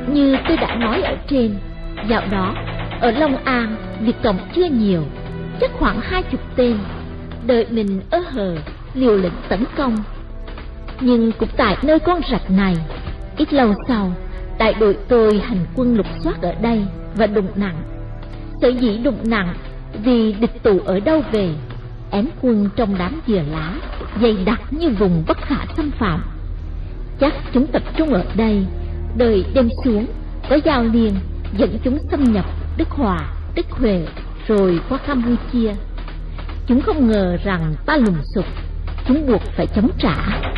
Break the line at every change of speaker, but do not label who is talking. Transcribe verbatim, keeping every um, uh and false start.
Như tôi đã nói ở trên, dạo đó ở Long An Việt Cộng chưa nhiều, chắc khoảng hai chục tên, đợi mình ơ hờ liều lĩnh tấn công. Nhưng cũng tại nơi con rạch này, ít lâu sau, đại đội tôi hành quân lục soát ở đây và đụng nặng. Sở dĩ đụng nặng vì địch tụ ở đâu về, ém quân trong đám dừa lá dày đặc như vùng bất khả xâm phạm. Chắc chúng tập trung ở đây, đợi đêm xuống có giao liền dẫn chúng xâm nhập Đức Hòa, Đức Huệ, rồi qua Campuchia. Chúng không ngờ rằng ta lùng sục, chúng buộc phải chống trả.